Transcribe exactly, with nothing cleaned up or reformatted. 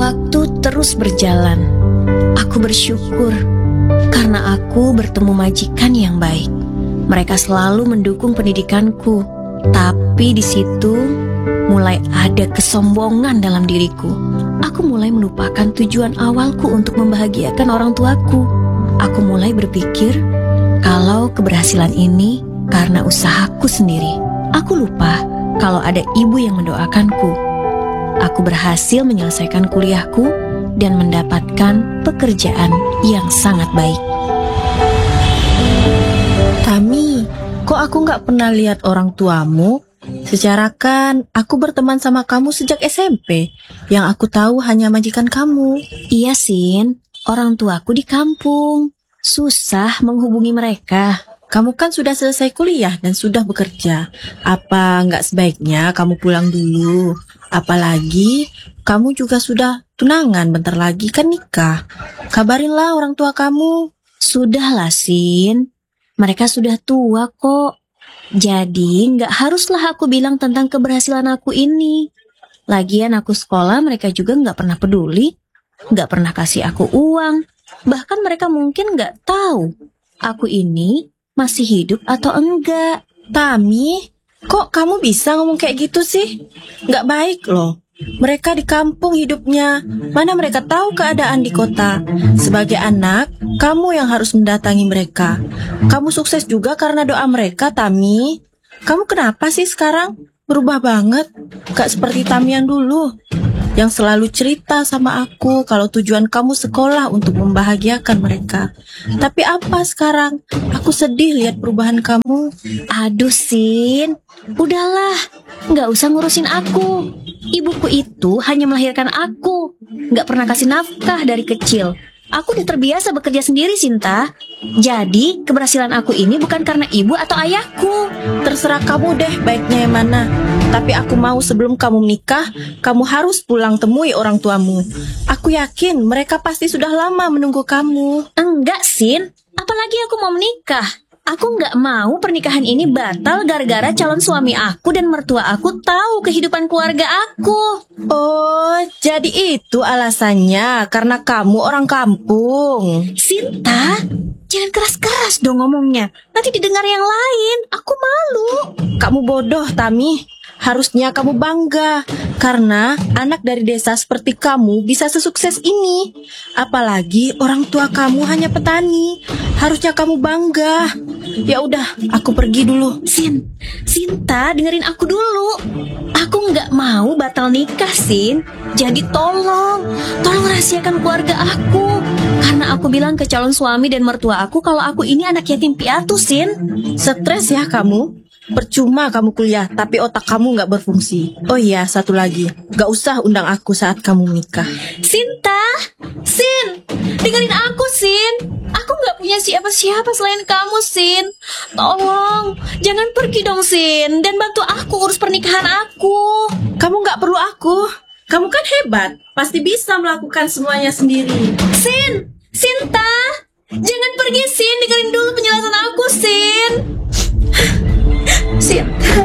Waktu terus berjalan. Aku bersyukur karena aku bertemu majikan yang baik. Mereka selalu mendukung pendidikanku. Tapi di situ mulai ada kesombongan dalam diriku. Aku mulai melupakan tujuan awalku untuk membahagiakan orang tuaku. Aku mulai berpikir kalau keberhasilan ini karena usahaku sendiri. Aku lupa kalau ada ibu yang mendoakanku. Aku berhasil menyelesaikan kuliahku dan mendapatkan pekerjaan yang sangat baik. Tami, kok aku nggak pernah lihat orang tuamu? Secara kan aku berteman sama kamu sejak S M P. Yang aku tahu hanya majikan kamu. Iya, Sin. Orang tuaku di kampung. Susah menghubungi mereka. Kamu kan sudah selesai kuliah dan sudah bekerja. Apa nggak sebaiknya kamu pulang dulu? Apalagi kamu juga sudah tunangan, bentar lagi kan nikah. Kabarinlah orang tua kamu. Sudahlah, Sin. Mereka sudah tua kok. Jadi nggak haruslah aku bilang tentang keberhasilan aku ini. Lagian aku sekolah, mereka juga nggak pernah peduli. Nggak pernah kasih aku uang. Bahkan mereka mungkin nggak tahu aku ini masih hidup atau enggak. Tami, kok kamu bisa ngomong kayak gitu sih? Nggak baik loh. Mereka di kampung hidupnya. Mana mereka tahu keadaan di kota. Sebagai anak, kamu yang harus mendatangi mereka. Kamu sukses juga karena doa mereka, Tami. Kamu kenapa sih sekarang? Berubah banget. Gak seperti Tami yang dulu, yang selalu cerita sama aku kalau tujuan kamu sekolah untuk membahagiakan mereka. Tapi apa sekarang? Aku sedih lihat perubahan kamu. Aduh, Sin. Udahlah, nggak usah ngurusin aku. Ibuku itu hanya melahirkan aku, nggak pernah kasih nafkah dari kecil. Aku udah terbiasa bekerja sendiri, Sinta. Jadi, keberhasilan aku ini bukan karena ibu atau ayahku. Terserah kamu deh baiknya yang mana. Tapi aku mau sebelum kamu menikah, kamu harus pulang temui orang tuamu. Aku yakin mereka pasti sudah lama menunggu kamu. Enggak, Sin. Apalagi aku mau menikah. Aku nggak mau pernikahan ini batal gara-gara calon suami aku dan mertua aku tahu kehidupan keluarga aku. Oh, jadi itu alasannya, karena kamu orang kampung. Sinta, jangan keras-keras dong ngomongnya. Nanti didengar yang lain. Aku malu. Kamu bodoh, Tami. Harusnya kamu bangga, karena anak dari desa seperti kamu bisa sesukses ini. Apalagi orang tua kamu hanya petani. Harusnya kamu bangga. Ya udah, aku pergi dulu. Sin, Sinta, dengerin aku dulu. Aku nggak mau batal nikah, Sin. Jadi tolong, tolong rahasiakan keluarga aku. Karena aku bilang ke calon suami dan mertua aku kalau aku ini anak yatim piatu, Sin. Stres ya kamu? Percuma kamu kuliah, tapi otak kamu nggak berfungsi. Oh iya, satu lagi. Gak usah undang aku saat kamu menikah. Sinta, Sin, dengerin aku, Sin. Aku nggak punya siapa-siapa selain kamu, Sin. Tolong, jangan pergi dong, Sin. Dan bantu aku urus pernikahan aku. Kamu nggak perlu aku. Kamu kan hebat, pasti bisa melakukan semuanya sendiri. Sin, Sinta, jangan pergi, Sin. Dengerin dulu penjelasan aku, Sin.